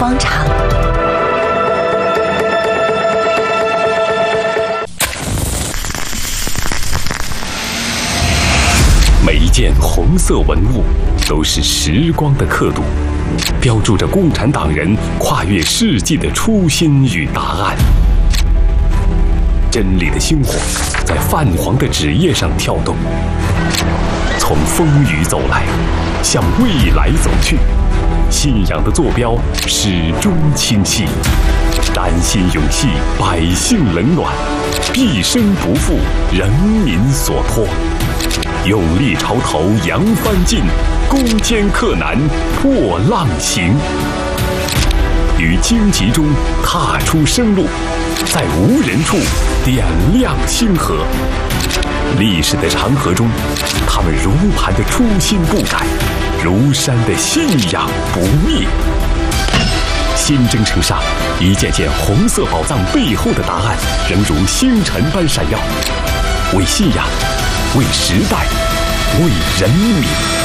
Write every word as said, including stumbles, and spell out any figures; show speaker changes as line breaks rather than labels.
方长。
每一件红色文物都是时光的刻度，标注着共产党人跨越世纪的初心与答案。真理的星火在泛黄的纸页上跳动，从风雨走来，向未来走去。信仰的坐标始终清晰，丹心永系百姓冷暖，毕生不负人民所托。勇立潮头扬帆进，攻坚克难破浪行。于荆棘中踏出生路，在无人处点亮星河。历史的长河中，他们如磐的初心不改，如山的信仰不灭。新征程上，一件件红色宝藏背后的答案，仍如星辰般闪耀。为信仰，为时代，为人民。